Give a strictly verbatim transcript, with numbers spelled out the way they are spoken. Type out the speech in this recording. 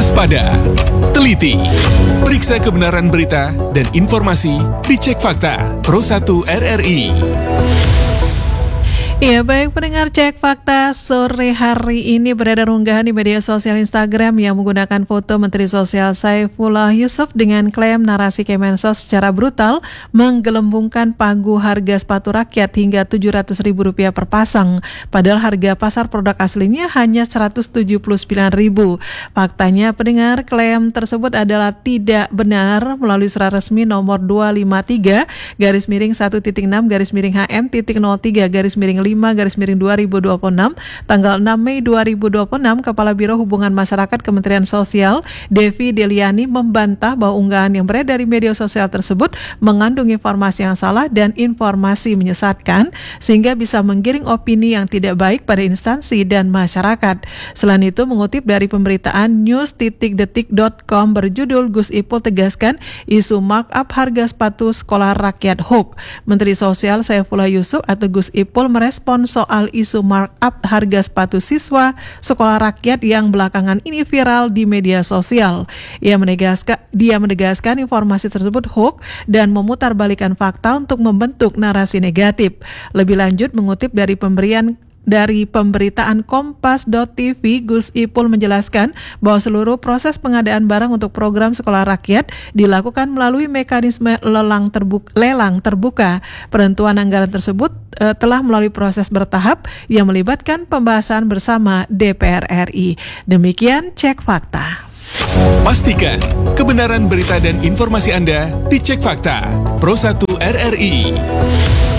Waspada, teliti, periksa kebenaran berita dan informasi di Cek Fakta Pro satu R R I. Ya, baik pendengar Cek Fakta, sore hari ini beredar unggahan di media sosial Instagram yang menggunakan foto Menteri Sosial Saifullah Yusuf dengan klaim narasi Kemensos secara brutal menggelembungkan pagu harga sepatu rakyat hingga tujuh ratus ribu rupiah per pasang, padahal harga pasar produk aslinya hanya seratus tujuh puluh sembilan ribu. Faktanya pendengar, klaim tersebut adalah tidak benar melalui surat resmi nomor dua lima tiga garis miring satu titik enam garis miring H M titik nol tiga garis miring lima garis miring dua ribu dua puluh enam tanggal enam Mei dua ribu dua puluh enam. Kepala Biro Hubungan Masyarakat Kementerian Sosial Devi Deliani membantah bahwa unggahan yang beredar di media sosial tersebut mengandung informasi yang salah dan informasi menyesatkan sehingga bisa menggiring opini yang tidak baik pada instansi dan masyarakat. Selain itu, mengutip dari pemberitaan news titik detik dot com berjudul Gus Ipul tegaskan isu markup harga sepatu sekolah rakyat hoax. Menteri Sosial Saifullah Yusuf atau Gus Ipul merespon soal isu markup harga sepatu siswa sekolah rakyat yang belakangan ini viral di media sosial. Ia menegaskan, dia menegaskan informasi tersebut hoax dan memutarbalikkan fakta untuk membentuk narasi negatif. Lebih lanjut, mengutip dari pemberian Dari pemberitaan kompas dot t v, Gus Ipul menjelaskan bahwa seluruh proses pengadaan barang untuk program sekolah rakyat dilakukan melalui mekanisme lelang terbuka. Lelang terbuka. Penentuan anggaran tersebut uh, telah melalui proses bertahap yang melibatkan pembahasan bersama D P R R I. Demikian Cek Fakta. Pastikan kebenaran berita dan informasi Anda di Cek Fakta Pro satu R R I.